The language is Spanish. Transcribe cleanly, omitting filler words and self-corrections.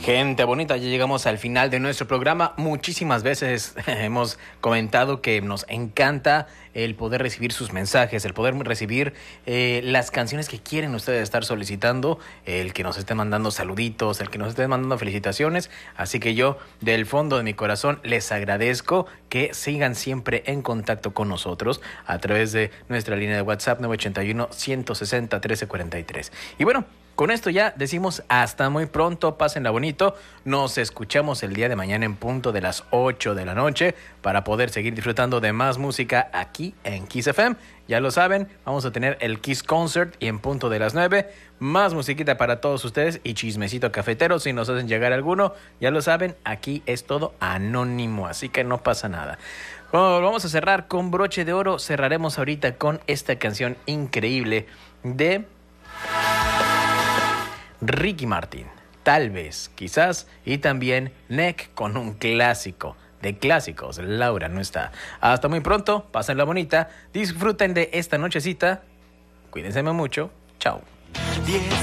Gente bonita, ya llegamos al final de nuestro programa. Muchísimas veces hemos comentado que nos encanta el poder recibir sus mensajes, el poder recibir las canciones que quieren ustedes estar solicitando, el que nos estén mandando saluditos, el que nos estén mandando felicitaciones. Así que yo, del fondo de mi corazón, les agradezco que sigan siempre en contacto con nosotros a través de nuestra línea de WhatsApp 981-160-1343. Y bueno, con esto ya decimos hasta muy pronto, pásenla bonito. Nos escuchamos el día de mañana en punto de las 8 de la noche para poder seguir disfrutando de más música aquí en Kiss FM. Ya lo saben, vamos a tener el Kiss Concert y en punto de las 9, más musiquita para todos ustedes y chismecito cafetero. Si nos hacen llegar alguno, ya lo saben, aquí es todo anónimo, así que no pasa nada. Bueno, vamos a cerrar con broche de oro. Cerraremos ahorita con esta canción increíble de Ricky Martin, tal vez, quizás, y también Neck con un clásico de clásicos. Laura no está. Hasta muy pronto, pásenla bonita, disfruten de esta nochecita, cuídense mucho, chao.